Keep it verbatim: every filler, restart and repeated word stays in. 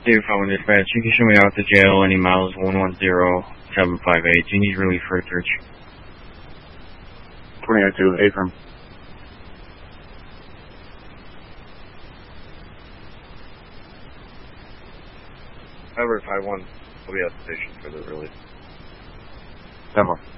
Two phone dispatch, you can show me out to jail, any miles one one zero seven five eight. Do you need relief for a search? twenty oh two, Abram. However, five one will be at the station for the relief. Ten more.